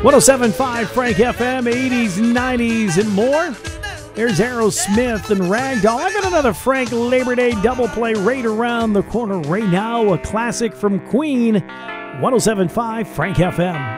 107.5 Frank FM, 80s, 90s, and more. There's Aerosmith and Ragdoll. I got another Frank Labor Day double play right around the corner right now. A classic from Queen. 107.5 Frank FM.